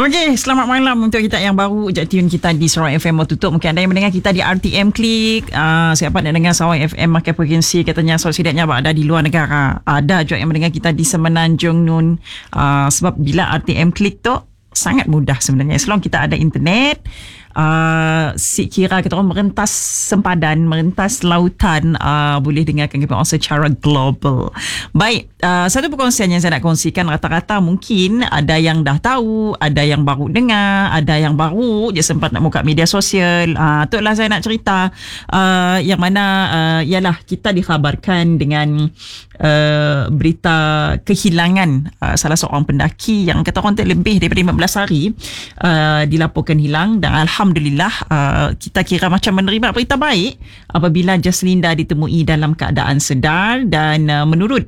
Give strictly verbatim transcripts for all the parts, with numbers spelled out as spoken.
Okey, selamat malam untuk kita yang baru je tune kita di Sarawak F M mau tutup. Mungkin ada yang mendengar kita di R T M Click. Uh, siapa nak dengar Sarawak F M makan frekuensi katanya so setidaknya ada di luar negara. Ada juga yang mendengar kita di Semenanjung Nun. Uh, sebab bila R T M Click tu sangat mudah sebenarnya. Selama kita ada internet, Uh, si kira kita orang merentas sempadan, merentas lautan, uh, boleh dengarkan kita orang secara global. Baik, uh, satu perkongsian yang saya nak kongsikan, rata-rata mungkin ada yang dah tahu, ada yang baru dengar, ada yang baru je sempat nak buka media sosial. Uh, itulah saya nak cerita, uh, yang mana uh, ialah kita dikhabarkan dengan uh, berita kehilangan uh, salah seorang pendaki yang kata orang lebih daripada lima belas hari uh, dilaporkan hilang. Dan alhamdulillah Alhamdulillah, uh, kita kira macam menerima berita baik apabila Jaslinda ditemui dalam keadaan sedar. Dan uh, menurut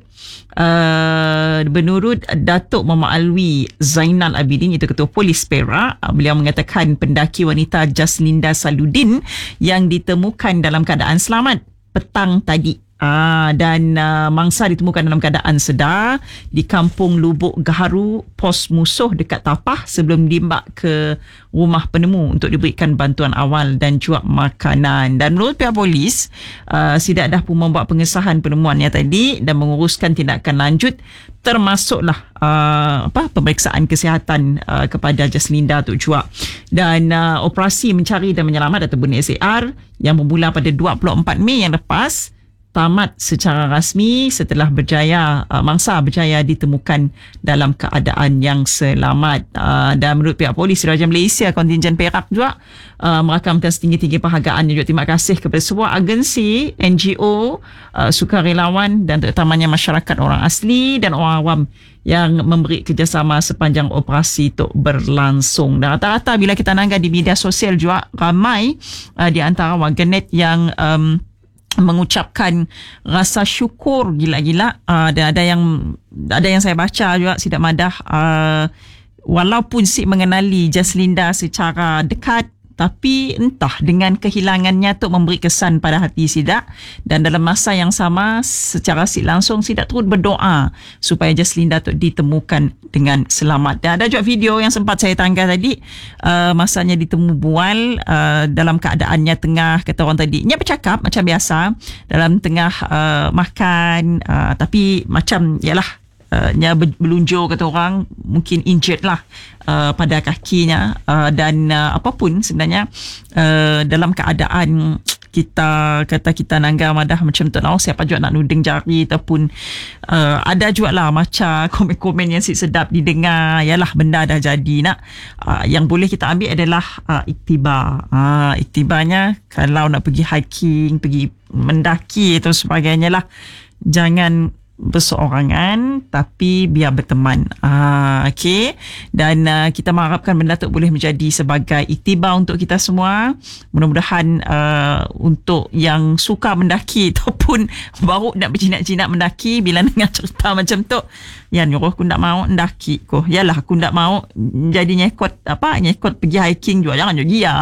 uh, menurut Datuk Muhammad Alwi Zainal Abidin, itu Ketua Polis Perak, uh, beliau mengatakan pendaki wanita Jaslinda Saludin yang ditemukan dalam keadaan selamat petang tadi. Ah, dan uh, mangsa ditemukan dalam keadaan sedar di Kampung Lubuk Gaharu, pos musuh dekat Tapah, sebelum diimbak ke rumah penemu untuk diberikan bantuan awal dan juga makanan. Dan menurut pihak polis, uh, Sidak dah pun membuat pengesahan penemuannya tadi dan menguruskan tindakan lanjut, termasuklah uh, apa pemeriksaan kesihatan uh, kepada Jaslinda tu juga. Dan uh, operasi mencari dan menyelamat ataupun S A R yang bermula pada dua puluh empat Mei yang lepas tamat secara rasmi setelah berjaya uh, mangsa berjaya ditemukan dalam keadaan yang selamat. Uh, dan menurut pihak polis Diraja Malaysia kontingen Perak juga uh, merakamkan setinggi-tinggi penghargaan dan juga terima kasih kepada semua agensi, N G O, uh, sukarelawan dan terutamanya masyarakat orang asli dan orang awam yang memberi kerjasama sepanjang operasi itu berlangsung. Dan rata-rata bila kita nanggap di media sosial juga ramai uh, di antara warganet yang um, mengucapkan rasa syukur gila-gila, uh, dan ada yang ada yang saya baca juga Sidak madah, uh, walaupun si mengenali Jaslinda secara dekat, tapi entah dengan kehilangannya tu memberi kesan pada hati Sidak. Dan dalam masa yang sama secara si langsung Sidak turut berdoa supaya Jaslinda tu ditemukan dengan selamat. Dan ada juga video yang sempat saya tanggal tadi, uh, masanya ditemu bual uh, dalam keadaannya tengah, kata orang tadi nya bercakap macam biasa dalam tengah uh, makan, uh, tapi macam yalah Uh, nya berlunjur, kata orang mungkin injured lah uh, pada kakinya, uh, dan uh, apapun sebenarnya uh, dalam keadaan kita kata kita nangga madah macam tu lah, siapa juga nak nuding jari ataupun uh, ada juga lah macam komen-komen yang si sedap didengar, yalah benda dah jadi nak, uh, yang boleh kita ambil adalah uh, iktibar. Uh, iktibarnya kalau nak pergi hiking, pergi mendaki atau sebagainya lah, jangan berseorangan tapi biar berteman. Ah, okey. Dan uh, kita mengharapkan benda tu boleh menjadi sebagai iktibar untuk kita semua. Mudah-mudahan uh, untuk yang suka mendaki ataupun baru nak berjinak-jinak mendaki, bila dengar cerita macam tu, ya nyuruh aku nak mau mendaki ko. Yalah aku nak mau jadi nyekot apa nyekot pergi hiking juga, jangan juga ya.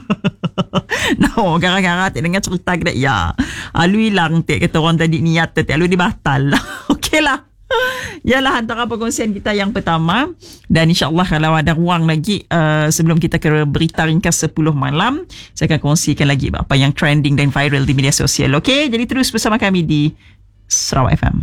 No, gara-gara tak dengar cerita kita ya. Alu hilang tak kata orang tadi niat tak alu dibatal. Okeylah. Yalah antara perkongsian kita yang pertama, dan insyaAllah kalau ada ruang lagi uh, sebelum kita ke berita ringkas sepuluh malam, saya akan kongsikan lagi apa yang trending dan viral di media sosial. Okey, jadi terus bersama kami di Sarawak F M.